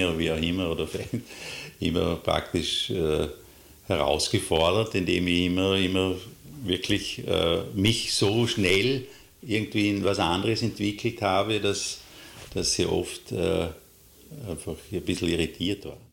Jünger, wie auch immer, oder immer praktisch herausgefordert, indem ich immer wirklich mich so schnell irgendwie in was anderes entwickelt habe, dass sie oft einfach ein bisschen irritiert war.